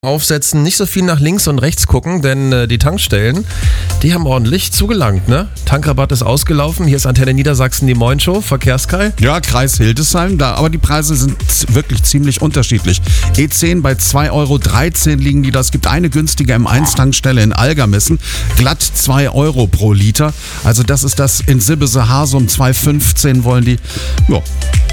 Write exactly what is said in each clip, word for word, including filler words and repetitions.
Aufsetzen, nicht so viel nach links und rechts gucken, denn äh, die Tankstellen, die haben ordentlich zugelangt, ne? Tankrabatt ist ausgelaufen, hier ist Antenne Niedersachsen, die Moin-Show, Verkehrskai. Ja, Kreis Hildesheim, da, aber die Preise sind z- wirklich ziemlich unterschiedlich. E zehn bei zwei Euro dreizehn liegen die, das gibt eine günstige M eins Tankstelle in Algermissen, glatt zwei Euro pro Liter, also das ist das in Sibbese-Harsum, zwei fünfzehn wollen die, ja.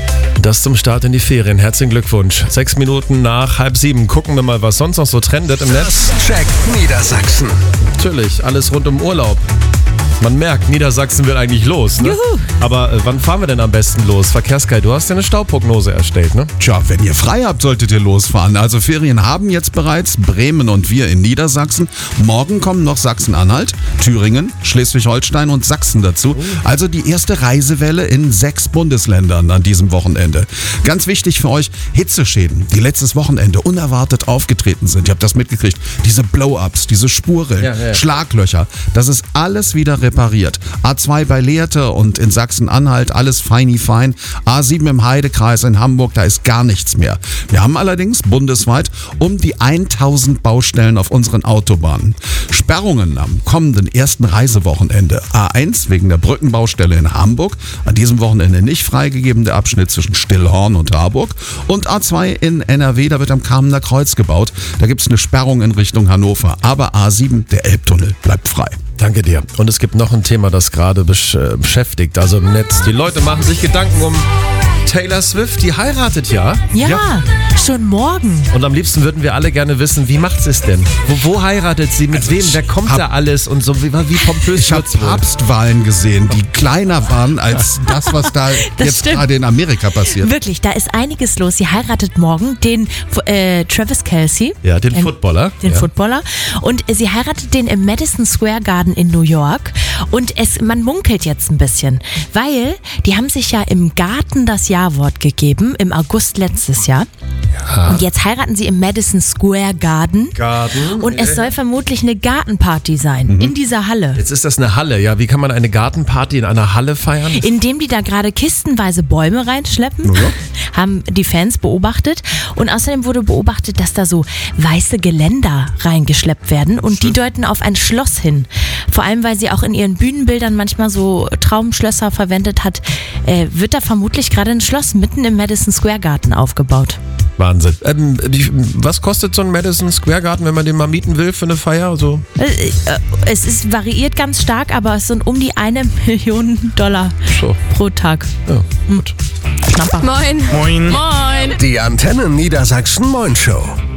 Das zum Start in die Ferien. Herzlichen Glückwunsch. Sechs Minuten nach halb sieben. Gucken wir mal, was sonst noch so trendet im Netz. Check Niedersachsen. Natürlich, alles rund um Urlaub. Man merkt, Niedersachsen will eigentlich los, ne? Juhu. Aber äh, wann fahren wir denn am besten los? Verkehrskai, du hast ja eine Stauprognose erstellt, ne? Tja, wenn ihr frei habt, solltet ihr losfahren. Also Ferien haben jetzt bereits Bremen und wir in Niedersachsen. Morgen kommen noch Sachsen-Anhalt, Thüringen, Schleswig-Holstein und Sachsen dazu. Also die erste Reisewelle in sechs Bundesländern an diesem Wochenende. Ganz wichtig für euch, Hitzeschäden, die letztes Wochenende unerwartet aufgetreten sind. Ihr habt das mitgekriegt. Diese Blow-ups, diese Spurrillen, Ja, ja. Schlaglöcher. Das ist alles wieder repariert. A zwei bei Lehrte und in Sachsen-Anhalt alles feini fein. A sieben im Heidekreis in Hamburg, da ist gar nichts mehr. Wir haben allerdings bundesweit um die tausend Baustellen auf unseren Autobahnen. Sperrungen am kommenden ersten Reisewochenende. A eins wegen der Brückenbaustelle in Hamburg. An diesem Wochenende nicht freigegeben, der Abschnitt zwischen Stillhorn und Harburg. Und A zwei in N R W, da wird am Kamener Kreuz gebaut. Da gibt es eine Sperrung in Richtung Hannover. Aber A sieben, der Elbtunnel, bleibt frei. Danke dir. Und es gibt noch ein Thema, das gerade besch äh, beschäftigt, also im Netz. Die Leute machen sich Gedanken um Taylor Swift, die heiratet ja. Ja, Ja. schon morgen. Und am liebsten würden wir alle gerne wissen, wie macht sie es denn? Wo, wo heiratet sie? Mit wem? Wer kommt hab- da alles? Und so wie, wie pompös Ich habe wird's wohl? Papstwahlen gesehen, die kleiner waren als das, was da Das jetzt stimmt. gerade in Amerika passiert. Wirklich, da ist einiges los. Sie heiratet morgen den äh, Travis Kelce. Ja, den Ein- Footballer. Den ja. Footballer. Und äh, sie heiratet den im Madison Square Garden in New York. Und es, man munkelt jetzt ein bisschen, weil die haben sich ja im Garten das Ja-Wort gegeben, im August letztes Jahr. Ja. Und jetzt heiraten sie im Madison Square Garden. Garten. Und es soll vermutlich eine Gartenparty sein, in dieser Halle. Jetzt ist das eine Halle, ja. Wie kann man eine Gartenparty in einer Halle feiern? Indem die da gerade kistenweise Bäume reinschleppen, haben die Fans beobachtet. Und außerdem wurde beobachtet, dass da so weiße Geländer reingeschleppt werden. Und die deuten auf ein Schloss hin. Vor allem, weil sie auch in ihren Bühnenbildern manchmal so Traumschlösser verwendet hat, äh, wird da vermutlich gerade ein Schloss mitten im Madison Square Garden aufgebaut. Wahnsinn. Ähm, die, was kostet so ein Madison Square Garden, wenn man den mal mieten will für eine Feier? So? Äh, äh, Es ist variiert ganz stark, aber es sind um die eine Million Dollar So. pro Tag. Ja, gut. Schnapper. Moin. Moin. Moin. Die Antenne Niedersachsen Moin Show.